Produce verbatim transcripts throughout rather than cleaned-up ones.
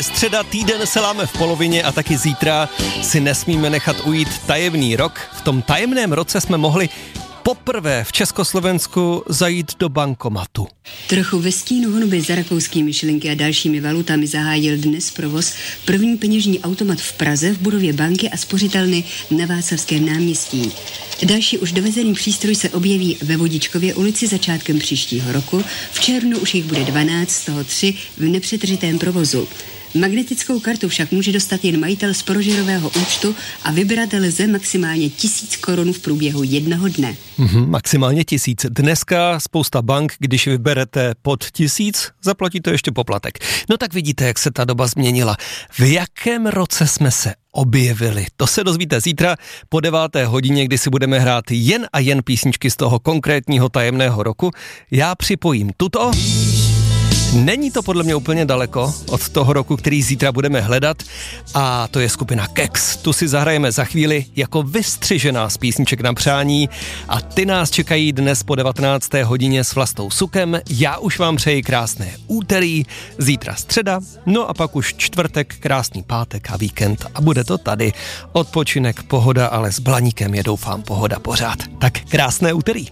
Středa, týden se láme v polovině a taky zítra si nesmíme nechat ujít tajemný rok. V tom tajemném roce jsme mohli poprvé v Československu zajít do bankomatu. Trochu ve stínu honby za rakouskými šlinky a dalšími valutami zahájil dnes provoz první peněžní automat v Praze v budově banky a spořitelny na Václavském náměstí. Další už dovezený přístroj se objeví ve Vodičkově ulici začátkem příštího roku. V červnu už jich bude dvanáct, z toho tři v nepřetržitém provozu. Magnetickou kartu však může dostat jen majitel sporožirového účtu a vybrat lze maximálně tisíc korun v průběhu jednoho dne. Mm-hmm, maximálně tisíc. Dneska spousta bank, když vyberete pod tisíc, zaplatíte ještě poplatek. No tak vidíte, jak se ta doba změnila. V jakém roce jsme se objevili? To se dozvíte zítra po deváté hodině, kdy si budeme hrát jen a jen písničky z toho konkrétního tajemného roku. Já připojím tuto. Není to podle mě úplně daleko od toho roku, který zítra budeme hledat, a to je skupina Keks. Tu si zahrajeme za chvíli jako vystřižená z písniček na přání a ty nás čekají dnes po devatenácté hodině s Vlastou Sukem. Já už vám přeji krásné úterý, zítra středa, no a pak už čtvrtek, krásný pátek a víkend a bude to tady. Odpočinek, pohoda, ale s Blaníkem je doufám pohoda pořád. Tak krásné úterý.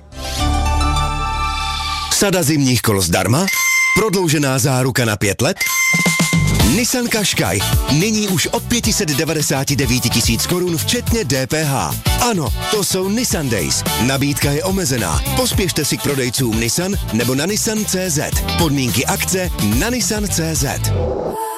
Sada zimních kol zdarma? Prodloužená záruka na pět let? Nissan Qashqai. Nyní už od pět set devadesát devět tisíc korun včetně D P H. Ano, to jsou Nissan Days. Nabídka je omezená. Pospěšte si k prodejcům Nissan nebo na nissan tečka cé zet. Podmínky akce na nissan tečka cé zet.